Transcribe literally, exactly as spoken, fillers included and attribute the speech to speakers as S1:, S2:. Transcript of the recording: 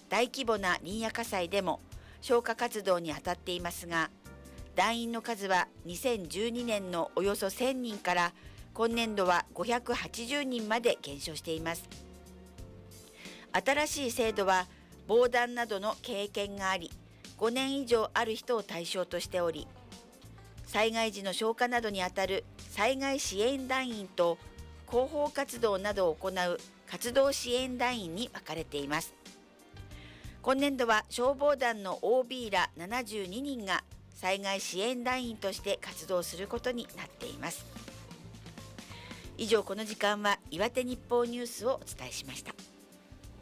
S1: 大規模な林野火災でも消火活動に当たっていますが、団員の数はにせんじゅうにねんのおよそせんにんから今年度はごひゃくはちじゅうにんまで減少しています。新しい制度は防弾などの経験があり、ごねん以上ある人を対象としており、災害時の消火などにあたる災害支援団員と広報活動などを行う活動支援団員に分かれています。今年度は消防団の オービー らななじゅうににんが災害支援団員として活動することになっています。以上、この時間は岩手日報ニュースをお伝えしました。